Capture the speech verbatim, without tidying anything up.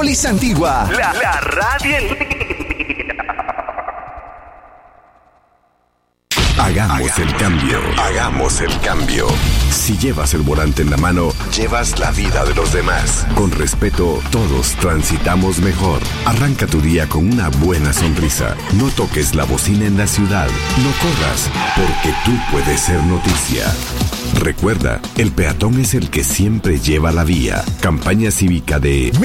Polis Antigua. La, la radio. Hagamos el cambio. Hagamos el cambio. Si llevas el volante en la mano, llevas la vida de los demás. Con respeto, todos transitamos mejor. Arranca tu día con una buena sonrisa. No toques la bocina en la ciudad. No corras, porque tú puedes ser noticia. Recuerda, el peatón es el que siempre lleva la vía. Campaña cívica de